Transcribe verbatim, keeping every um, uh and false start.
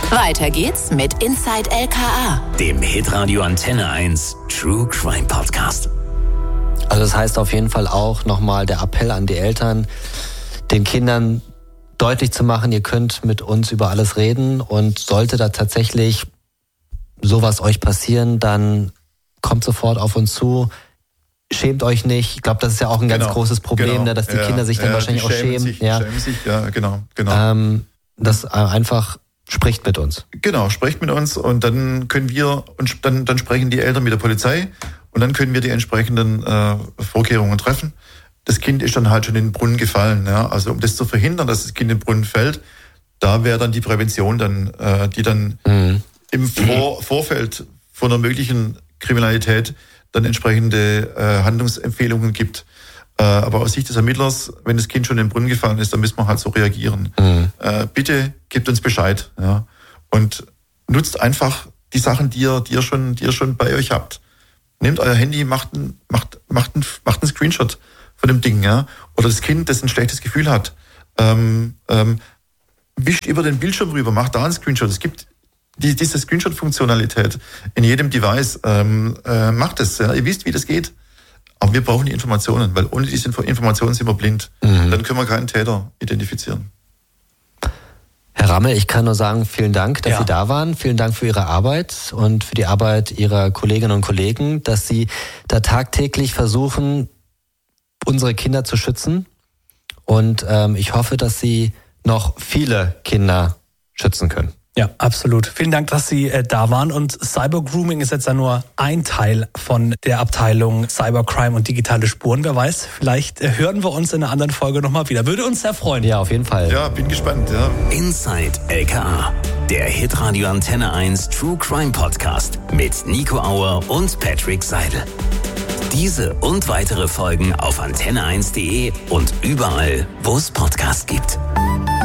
Weiter geht's mit Inside L K A, dem Hitradio Antenne eins True Crime Podcast. Also das heißt auf jeden Fall auch nochmal der Appell an die Eltern, den Kindern deutlich zu machen, ihr könnt mit uns über alles reden und sollte da tatsächlich sowas euch passieren, dann kommt sofort auf uns zu. Schämt euch nicht. Ich glaube, das ist ja auch ein ganz genau, großes Problem, genau. ne, dass die ja, Kinder sich dann ja, wahrscheinlich auch schämen. Sich, ja. Die schämen sich, ja, genau. genau. Ähm, das äh, einfach spricht mit uns. Genau, spricht mit uns und dann können wir, und dann, dann sprechen die Eltern mit der Polizei und dann können wir die entsprechenden äh, Vorkehrungen treffen. Das Kind ist dann halt schon in den Brunnen gefallen. Ja? Also um das zu verhindern, dass das Kind in den Brunnen fällt, da wäre dann die Prävention dann, äh, die dann mhm. im Vor- Vorfeld von einer möglichen Kriminalität dann entsprechende äh, Handlungsempfehlungen gibt. Äh, aber aus Sicht des Ermittlers, wenn das Kind schon in den Brunnen gefallen ist, dann müssen wir halt so reagieren. Mhm. Äh, bitte gebt uns Bescheid. Ja? Und nutzt einfach die Sachen, die ihr, die ihr schon, die ihr schon bei euch habt. Nehmt euer Handy, macht ein, macht, macht ein, macht einen Screenshot von dem Ding, ja. Oder das Kind, das ein schlechtes Gefühl hat, ähm, ähm, wischt über den Bildschirm rüber, macht da einen Screenshot. Es gibt die, diese Screenshot-Funktionalität in jedem Device. Ähm, äh, macht es, ja. Ihr wisst, wie das geht. Aber wir brauchen die Informationen, weil ohne diese Informationen sind wir blind. Mhm. Dann können wir keinen Täter identifizieren. Herr Rammel, ich kann nur sagen, vielen Dank, dass ja. Sie da waren. Vielen Dank für Ihre Arbeit und für die Arbeit Ihrer Kolleginnen und Kollegen, dass Sie da tagtäglich versuchen, unsere Kinder zu schützen. Und ähm, ich hoffe, dass Sie noch viele Kinder schützen können. Ja, absolut. Vielen Dank, dass Sie äh, da waren. Und Cybergrooming ist jetzt ja nur ein Teil von der Abteilung Cybercrime und digitale Spuren. Wer weiß, vielleicht äh, hören wir uns in einer anderen Folge nochmal wieder. Würde uns sehr freuen. Ja, auf jeden Fall. Ja, bin gespannt. Ja. Inside L K A, der Hitradio Antenne eins True Crime Podcast mit Nico Auer und Patrick Seidel. Diese und weitere Folgen auf antenne eins punkt de und überall, wo es Podcasts gibt.